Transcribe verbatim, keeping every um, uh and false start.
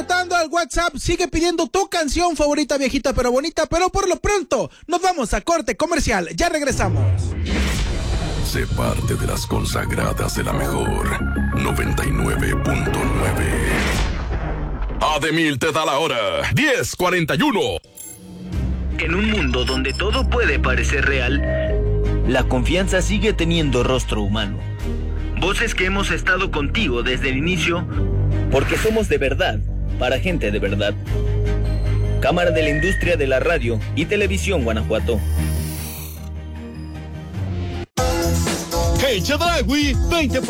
Al WhatsApp, sigue pidiendo tu canción favorita, viejita pero bonita, pero por lo pronto nos vamos a corte comercial. Ya regresamos. Sé parte de las consagradas de la mejor noventa y nueve punto nueve. Ademil te da la hora, diez cuarenta y uno. En un mundo donde todo puede parecer real, la confianza sigue teniendo rostro humano. Voces que hemos estado contigo desde el inicio, porque somos de verdad, para gente de verdad. Cámara de la Industria de la Radio y Televisión Guanajuato. Hey, Chedraui, veinte por ciento